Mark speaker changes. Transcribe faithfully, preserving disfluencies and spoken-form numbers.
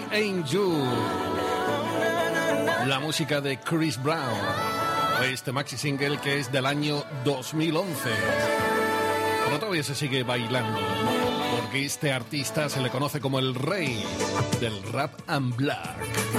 Speaker 1: Ain't You. La música de Chris Brown. Este maxi single que es del año dos mil once. Pero todavía se sigue bailando, porque este artista se le conoce como el rey del rap and black.